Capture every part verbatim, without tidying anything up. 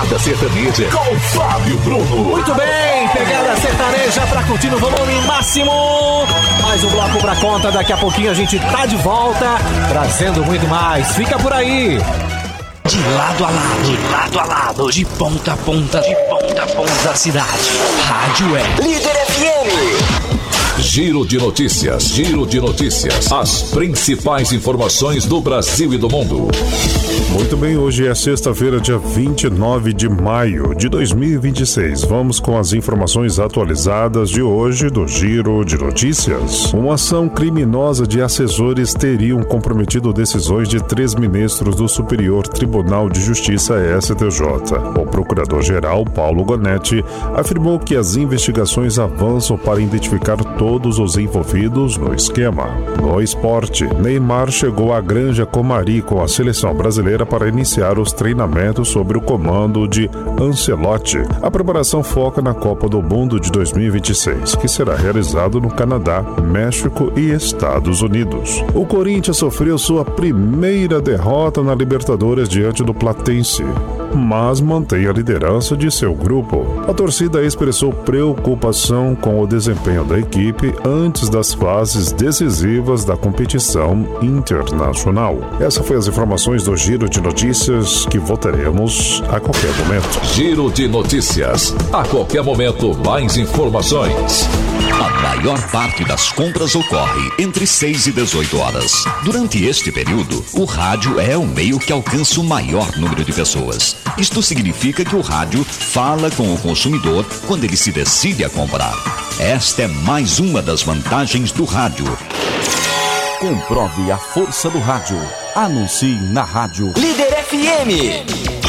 Pegada Sertaneja com Fábio Bruno. Muito bem, Pegada Sertaneja pra curtir no volume máximo. Mais um bloco pra conta, daqui a pouquinho a gente tá de volta, trazendo muito mais. Fica por aí. De lado a lado, de lado a lado, de ponta a ponta, de ponta a ponta da cidade. Rádio é Líder F M. Giro de notícias, giro de notícias. As principais informações do Brasil e do mundo. Muito bem, hoje é sexta-feira, dia vinte e nove de maio de dois mil e vinte e seis. Vamos com as informações atualizadas de hoje do Giro de Notícias. Uma ação criminosa de assessores teriam comprometido decisões de três ministros do Superior Tribunal de Justiça, S T J. O procurador-geral, Paulo Gonetti, afirmou que as investigações avançam para identificar todos os envolvidos no esquema. No esporte, Neymar chegou à Granja Comari com a seleção brasileira para iniciar os treinamentos sob o comando de Ancelotti. A preparação foca na Copa do Mundo de dois mil e vinte e seis, que será realizado no Canadá, México e Estados Unidos. O Corinthians sofreu sua primeira derrota na Libertadores diante do Platense, mas mantém a liderança de seu grupo. A torcida expressou preocupação com o desempenho da equipe antes das fases decisivas da competição internacional. Essas foram as informações do Giro de Notícias que voltaremos a qualquer momento. Giro de Notícias. A qualquer momento, mais informações. A maior parte das compras ocorre entre seis e dezoito horas. Durante este período, o rádio é o meio que alcança o maior número de pessoas. Isto significa que o rádio fala com o consumidor quando ele se decide a comprar. Esta é mais uma das vantagens do rádio. Comprove a força do rádio. Anuncie na rádio Líder F M.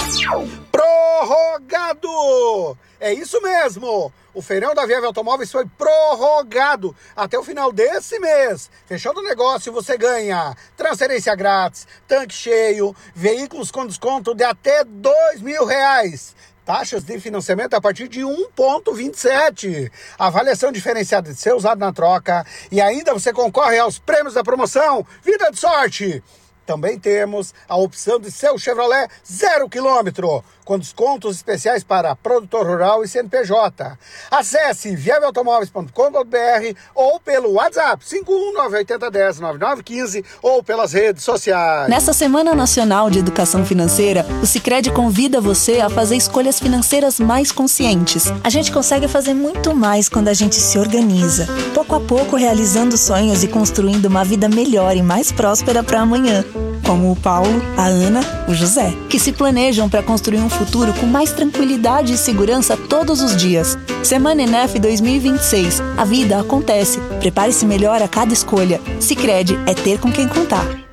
Prorrogado! É isso mesmo! O feirão da Viave Automóveis foi prorrogado até o final desse mês. Fechando o negócio, você ganha transferência grátis, tanque cheio, veículos com desconto de até dois mil reais. Taxas de financiamento a partir de um vírgula vinte e sete. Avaliação diferenciada de ser usado na troca. E ainda você concorre aos prêmios da promoção Vida de Sorte. Também temos a opção de seu Chevrolet zero quilômetro, com descontos especiais para produtor rural e C N P J. Acesse viave automóveis ponto com ponto b r ou pelo WhatsApp cinco um nove oito zero um zero nove nove um cinco ou pelas redes sociais. Nessa Semana Nacional de Educação Financeira, o Sicredi convida você a fazer escolhas financeiras mais conscientes. A gente consegue fazer muito mais quando a gente se organiza, pouco a pouco realizando sonhos e construindo uma vida melhor e mais próspera para amanhã. Como o Paulo, a Ana, o José, que se planejam para construir um futuro com mais tranquilidade e segurança todos os dias. Semana Enef dois mil e vinte e seis. A vida acontece. Prepare-se melhor a cada escolha. Sicredi é ter com quem contar.